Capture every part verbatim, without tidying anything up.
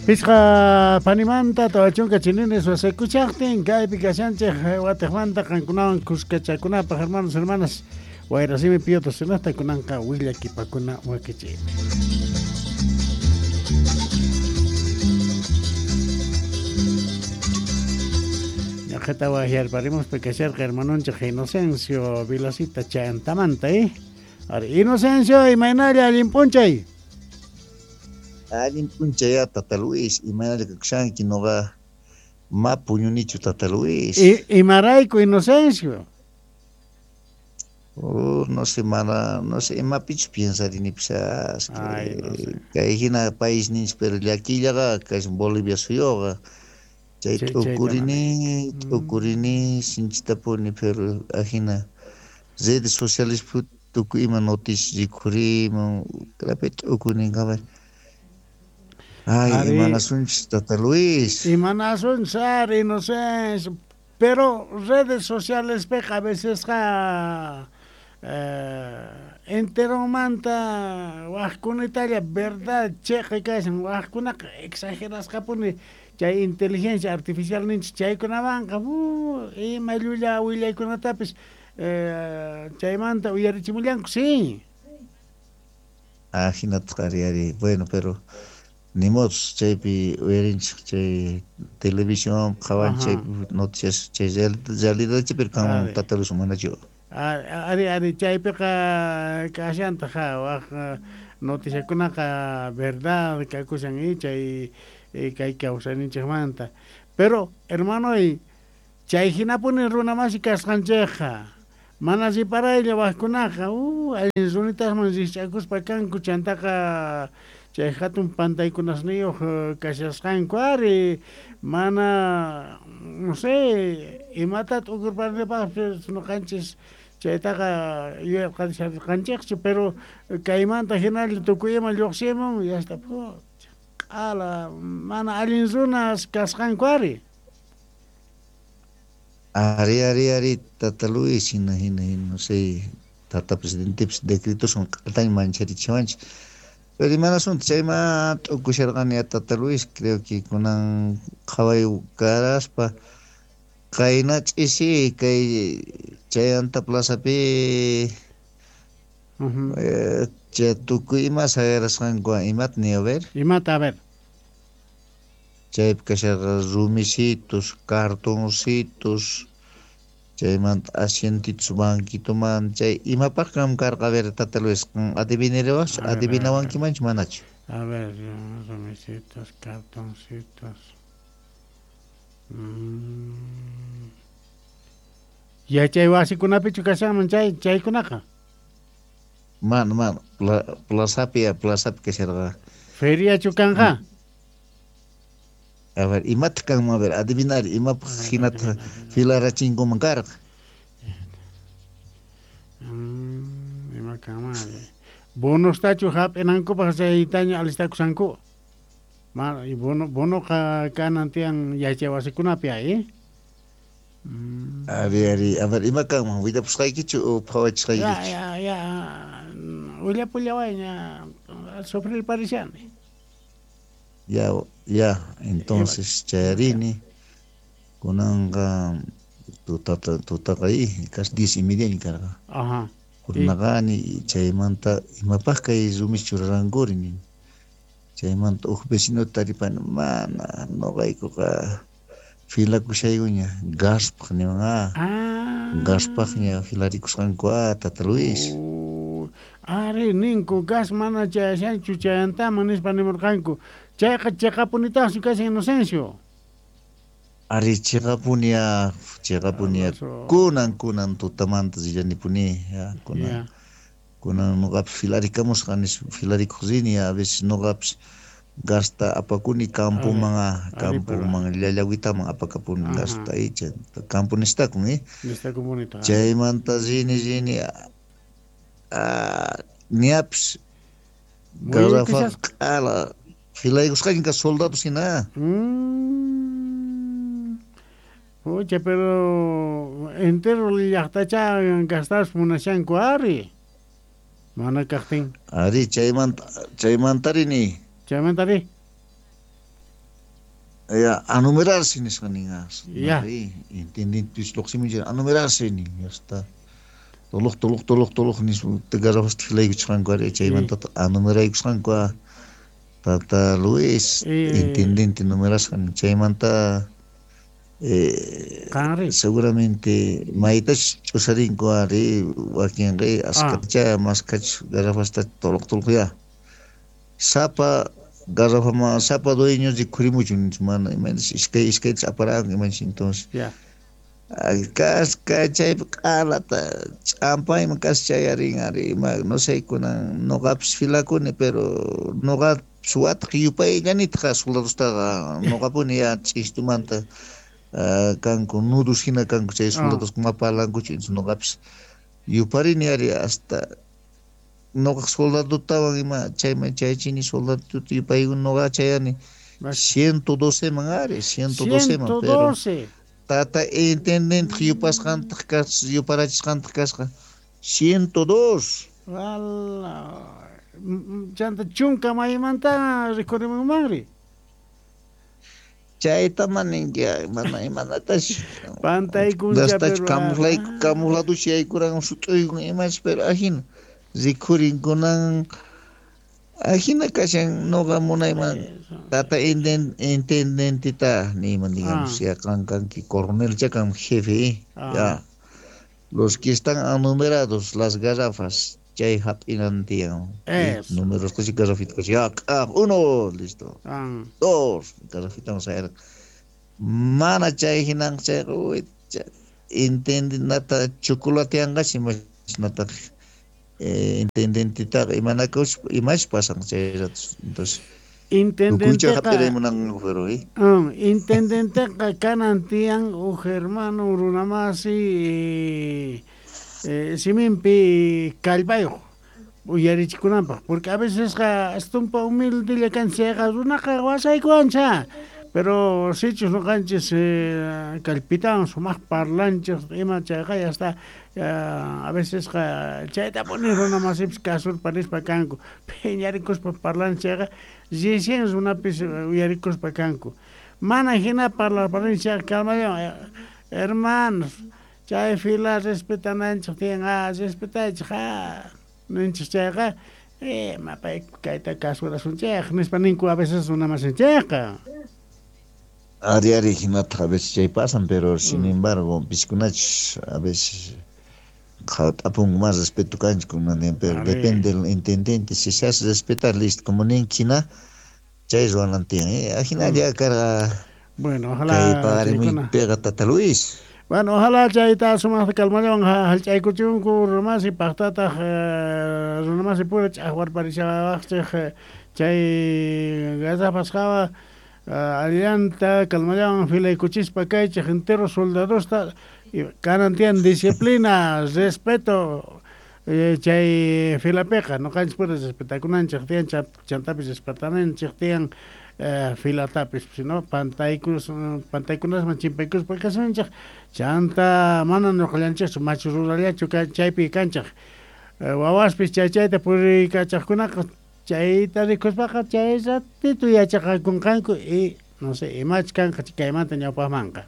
Pisqa panimanta tawachunka chinines was escuchaste kay pikashanche watemanta kankunawan kuskachakunapa hermanos hermanas wayrasimi piyoto senasta kunanka willa kipakuna wakichi. Yajeta wajiar parimos pikashar hermanonche Inocencio Vilasita chantamanta eh. Ari Inocencio imainaria limpunchay. Alguien puncha ya Tata Luis y me da que que no va más puñunicho Tata Luis. Y, y Maraico Inocencio. Oh, no sé, mala, no sé, más picho piensa de ni pisas. Ay, no sé. Que hay en país ni pero de aquí llega que es Bolivia suyo. Chay ocurrini, ocurrini sin chitaponi pero ajena. Redes sociales puto que ima noticias de curimo, crapet ocurrini caber. Ay, Ari, Imanasun Tata Luis. Imanasun Sari, no sé, pero redes sociales peja a veces ja eh, entero manta wajkuna Italia, verdad, cheque que hacen wajkuna exageras japone, ya inteligencia artificial ninch chay kuna banca, uh, y mayuya willa kuna tapis, eh, chay manta uyarichimulianco, sí. Ah, jinat bueno, pero ni modos, chay orange, chay televisión, kawan chay noticias, chay realidad chay perkan tatalu sumana yo. Ari ari chay perka kasyan taja wah noticia kuna ka verdad ka kusan i chay kay kausan chay manta. Pero hermano y chay hinapuni runa masikas kancheja. Mana si para ella wah kunaja, uh, ay zunitas man si chakus pakan kuchantaka chay hatun pantaykunas niyo kashasqan kwari mana no sé imatat ukurparnepas no canches chaytaqa yuqadishar canchekchi pero kaymanta hinal tukuyman lluqsiman ya está po ala mana allin runas kasqan kwari ari ari ari Tata Luis hina hina no sé Tata presidente decretos son tan mancharichiwanch. Pero hermanos, un tema ocurrió a Tata Luis, creo que con un caballo caraspa, caina chisi, que chayanta plaza pe, che tuku ima sageras gua imat ni a ver. Imat a ver. Chay que ser rumisitos, cartoncitos. Chay man asientitos banquito man chay ima pakam carga ver Tata Luis adivineros adivinaban que manch manach. A ver, romecitos, cartoncitos. Mm. Ya chay wasi kuna pichu kasaman chay chay kunaka. Man man plaza pia plaza que será. Feria chukanja. A ver, imat kang ma ver adivinar ima hinat filara chingo mangkar. Mm, ima kama. Bono stachu hap enangko pa sa itanya alista kusanko. Ma bono bono ka kanantiang yache wasi kunapia eh. Mm. Ari ari, a ver ima kang ma wida puskai kichu o pawach kai. Ya ya ya. Ulia pulia wanya sobre el parisian. Ya, ya, entonces Charini, kunanga tu tata tu tata ahí, kas diez y media ni carga. Ajá. Kurnagani, Chaimanta, y mapasca y zumis churrangorini. Chaimanta, uj vecino taripan, mana, no gaiko ka fila kushayunya, gasp ni mga, gaspak niya filarikus kangkua Tata Luis. Ari ningko gas mana chayan chuchayanta manis panimorkanko. Chayqa chayqapunita sukasi Inocencio. Ari chayqapunia, chayqapunia kunan kunan tutamanta sillanipuni, ya kunan. Kunan nuqapi filarikamos qanis filarikuqsini a veces nuqapi gasta apakuni campo manga campo manga llallawitaman apakapuni gasta icha campo nistakun eh. Nistakun bonito. Chaymanta zini zini a niaps garrafa qala filaigos que soldados sin nada. Mm. Oye, pero entero ya está ya gastas una chanco ari. Mana kahting. Ari chayman chayman tarini. Chayman tari. ya a numerarse ni saningas Ya. intendente sloximi a numerarse ni ya está tolok tolok tolok tolok ni te garafas tlay guchan ko re chay manta a numeray guchan ko tata Luis intendente numeraskan chay manta eh seguramente maitas chusarin ko ari wakin re askacha maskach garafas ta tolok tolok ya sapa garrafama sapa dueños de Kurimuchun, man, iskay iskay aparang imanch entonces. Ya. Kas kachay kalata champay makas chayaring ari no sé kunan no gaps filakuni pero no gap suat kiyupay ganit ka soldados ta no gapuni ya chistumanta kan kun nudus hina kan chay soldados kumapalan kuchin no gaps yupari ni ari hasta no soldado estaban ima chay chay chini soldado tu país no ga chayani ciento doce mangares ciento doce man pero tata intendente que pas kan tkas yo para kan tkas ciento dos wala chanta chunka mai manta recordemos mangri chay tamanin ya mana mana tash pantai kunja pero kamulai kamuladu chay kurang sutoy imas pero ahin zikurin kunang ahina kasang noga munay man tata inden intendente ta ni man digamos ya kan kan ki coronel ya kan jefe ya los que están enumerados las garrafas chay hap inantian números que garrafit que ya uno listo dos garrafita vamos a ver mana chay hinang chay intendente nata chocolate anga si nata Eh, intendente ta imana kos imas pasang cerat entonces intendente ka menang pero eh um intendente ka kanantiang o hermano runamasi eh simimpi kalbayo uyari chikunampa porque a veces ka estumpa humilde le cansega una kawasa iguancha pero sitios no canches eh, calpitan su más parlanches ima chaga ya está uh, a veces ka chaita poner una más casos paris pacanco peñaricos pa parlanchega jesiens una pis uyaricos pacanco mana hina parla parlancha calma hermanos chay fila respetan ancho tien a respetar ja ninch chaga eh mapa kaita caso la suncheg nispaninku a veces una más encheja Ari ari hinat a veces ya pasan, pero sin embargo, piscunach a veces apung más respeto canch con pero depende del intendente, si se hace respetar listo como ninkina, ya es lo anantien, eh, ajina ya cara. Bueno, ojalá que muy pega Tata Luis. Bueno, ojalá ya está suma calmaron hal chay kuchun ku más y pactata más y pura chawar parisha chay gaza pasaba alianta calmayan fila y cuchispa cay entero soldados canantian disciplina respeto chay fila peja no canch puedes respetar con ancha tian chantapis espartanen tian fila tapis sino pantaicus pantaicus manchimpecus porque son chanta mana no calanches macho ruralia chuca chaypi cancha wawaspis chay chay te puri cachakuna chayta ricos baja chaysa titu ya chaca con canco y no sé y más canca chicaimanta ñapa manca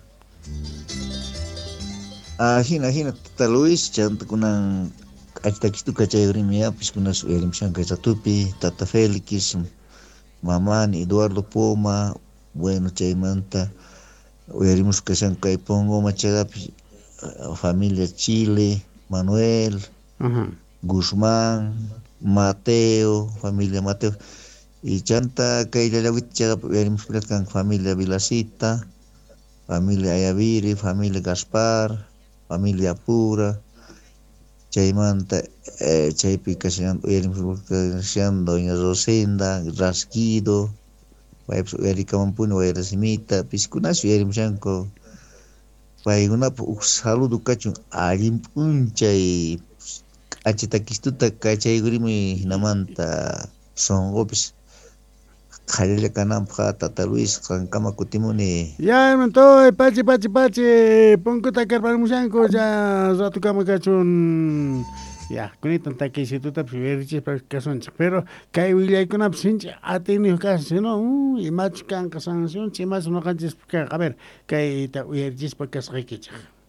ajina ajina Tata Luis chanta kunang achta kistu kachay rimia pues kuna su elim shanka tupi Tata Félix mamá ni Eduardo Poma bueno chaymanta uyarimos que shanka pongo machada familia Chile Manuel uh-huh. Guzmán Mateo, familia Mateo, y chanta que ella ya venimos con familia Vilasita, familia Ayaviri, familia Gaspar, familia Pura, chaymanta, eh, chaypi que sean, venimos con doña Rosenda, Rasquido, vayamos Erika Mampuno, Erasimita, piscunas, venimos con, vaya una saludo cacho, alimpunchay. Achita kistuta kachay grimi hinamanta songopis khalile kanampa Tata Luis kankama kutimuni ya mento pachi pachi pachi ponkuta karpar musanko ya ratu kama kachun Ya, con esto está que si tú te prefieres para que son, pero que hay William con absencia, ha tenido caso, no, y más can que sanción, si más no canches, a ver, que hay te uyergis para que se requicha.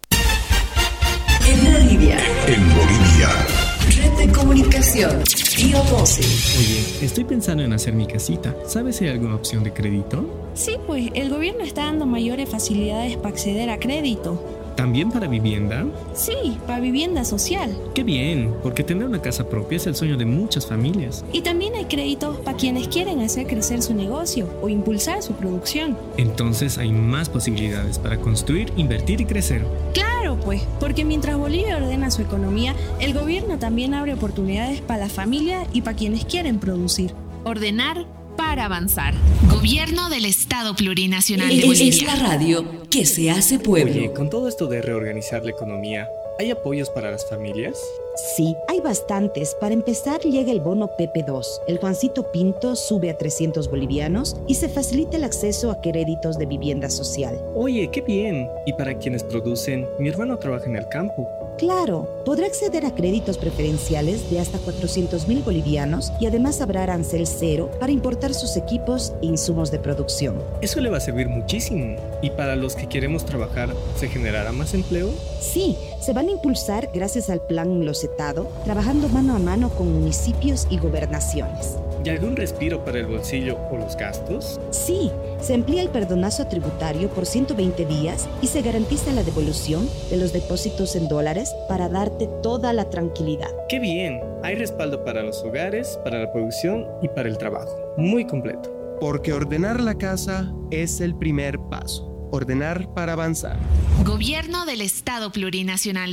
En Bolivia. En Bolivia. Red de comunicación. Tío Doce. Oye, estoy pensando en hacer mi casita. ¿Sabes si hay alguna opción de crédito? Sí, pues el gobierno está dando mayores facilidades para acceder a crédito. ¿También para vivienda? Sí, para vivienda social. ¡Qué bien! Porque tener una casa propia es el sueño de muchas familias. Y también hay créditos para quienes quieren hacer crecer su negocio o impulsar su producción. Entonces hay más posibilidades para construir, invertir y crecer. Claro, pues, porque mientras Bolivia ordena su economía, el gobierno también abre oportunidades para la familia y para quienes quieren producir. Ordenar para avanzar. Gobierno del Estado Plurinacional de Bolivia. Es la radio que se hace pueblo. Oye, con todo esto de reorganizar la economía, ¿hay apoyos para las familias? Sí, hay bastantes. Para empezar, llega el bono P P dos. El Juancito Pinto sube a trescientos bolivianos y se facilita el acceso a créditos de vivienda social. Oye, qué bien. Y para quienes producen, mi hermano trabaja en el campo. Claro, podrá acceder a créditos preferenciales de hasta cuatrocientos mil bolivianos y además habrá arancel cero para importar sus equipos e insumos de producción. Eso le va a servir muchísimo. ¿Y para los que queremos trabajar, se generará más empleo? Sí, se van a impulsar gracias al plan Locetado, trabajando mano a mano con municipios y gobernaciones. ¿Y algún respiro para el bolsillo o los gastos? Sí, se amplía el perdonazo tributario por ciento veinte días y se garantiza la devolución de los depósitos en dólares para darte toda la tranquilidad. ¡Qué bien! Hay respaldo para los hogares, para la producción y para el trabajo. Muy completo. Porque ordenar la casa es el primer paso. Ordenar para avanzar. Gobierno del Estado Plurinacional